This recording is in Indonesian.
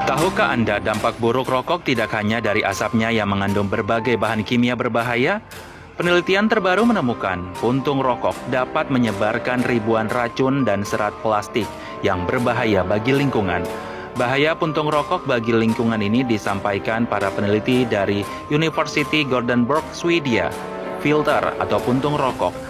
Tahukah Anda dampak buruk rokok tidak hanya dari asapnya yang mengandung berbagai bahan kimia berbahaya? Penelitian terbaru menemukan puntung rokok dapat menyebarkan ribuan racun dan serat plastik yang berbahaya bagi lingkungan. Bahaya puntung rokok bagi lingkungan ini disampaikan para peneliti dari University Gothenburg, Swedia. Filter atau puntung rokok